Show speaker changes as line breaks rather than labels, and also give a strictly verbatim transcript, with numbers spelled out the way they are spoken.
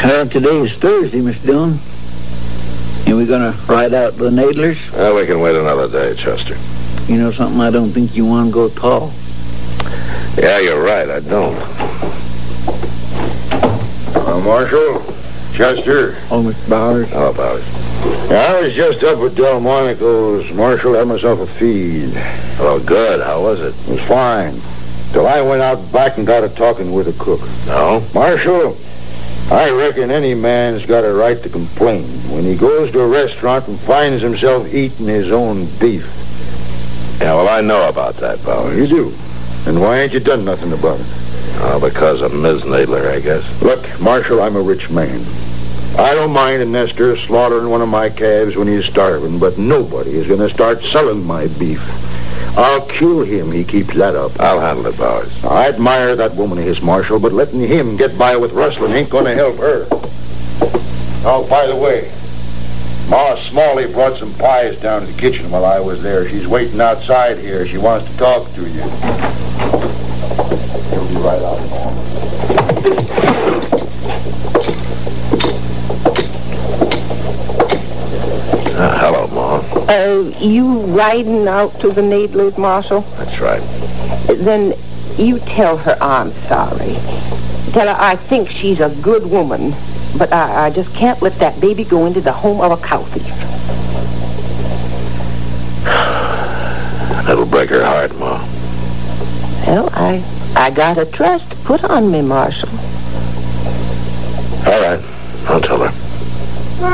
Uh, today is Thursday, Mister Dillon. And we're going to ride out the Nadlers?
Well, we can wait another day, Chester.
You know something? I don't think you want to go tall.
Yeah, you're right. I don't.
Uh, Marshal, Chester.
Oh, Mister Bowers.
How about it?
Yeah, I was just up at Delmonico's, Marshal. Had myself a feed.
Oh, good. How was it?
It was fine. Till I went out back and got a talking with the cook.
No?
Marshal, I reckon any man's got a right to complain when he goes to a restaurant and finds himself eating his own beef.
Yeah, well, I know about that, Bowers.
You do. And why ain't you done nothing about it?
Oh, because of Miz Nadler, I guess.
Look, Marshal, I'm a rich man. I don't mind a Nestor slaughtering one of my calves when he's starving, but nobody is going to start selling my beef. I'll kill him, he keeps that up.
I'll handle it, Bowers.
I admire that woman of his, Marshal, but letting him get by with rustling ain't going to help her. Oh, by the way, Ma Smalley brought some pies down to the kitchen while I was there. She's waiting outside here. She wants to talk to you. She'll be right out.
Uh, hello, Ma.
Uh, you riding out to the Nadlers, Marshal?
That's right.
Then you tell her I'm sorry. Tell her I think she's a good woman, but I, I just can't let that baby go into the home of a cow thief.
That'll break her heart, Ma.
Well, I, I got a trust put on me, Marshal.
All right. I'll tell her.